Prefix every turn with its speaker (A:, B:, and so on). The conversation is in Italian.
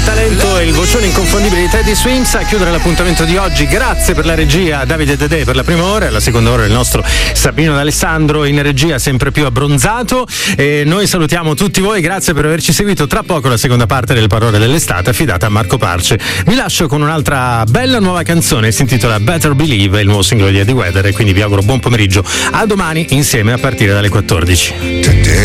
A: talento e il vocione inconfondibile di Teddy Swims a chiudere l'appuntamento di oggi. Grazie per la regia a Davide Dedè per la prima ora, e alla seconda ora il nostro Sabino D'Alessandro in regia, sempre più abbronzato, e noi salutiamo tutti voi, grazie per averci seguito. Tra poco la seconda parte delle parole dell'estate affidata a Marco Parce. Vi lascio con un'altra bella nuova canzone, si intitola Better Believe, il nuovo singolo di Eddie Vedder, e quindi vi auguro buon pomeriggio, a domani insieme a partire dalle 14.